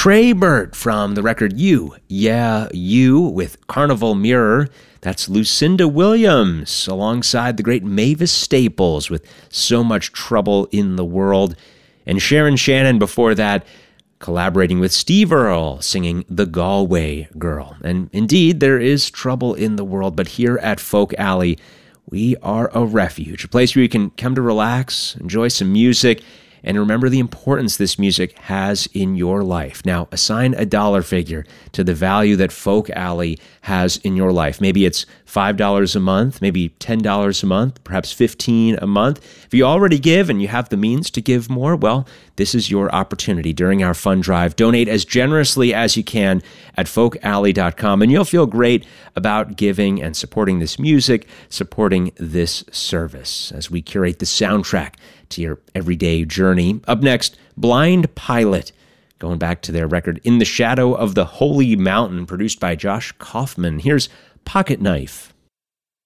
Trey Burt from the record You, Yeah, You with Carnival Mirror. That's Lucinda Williams alongside the great Mavis Staples with So Much Trouble in the World. And Sharon Shannon before that, collaborating with Steve Earle, singing The Galway Girl. And indeed, there is trouble in the world, but here at Folk Alley, we are a refuge, a place where you can come to relax, enjoy some music, and remember the importance this music has in your life. Now, assign a dollar figure to the value that Folk Alley has in your life. Maybe it's $5 a month, maybe $10 a month, perhaps $15 a month. If you already give and you have the means to give more, well, this is your opportunity during our fund drive. Donate as generously as you can at folkalley.com, and you'll feel great about giving and supporting this music, supporting this service as we curate the soundtrack to your everyday journey. Up next, Blind Pilot, going back to their record In the Shadow of the Holy Mountain, produced by Josh Kaufman. Here's Pocket Knife.